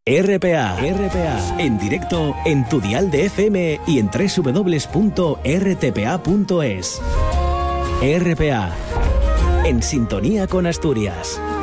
RPA, en directo en tu dial de FM y en www.rtpa.es. RPA, en sintonía con Asturias.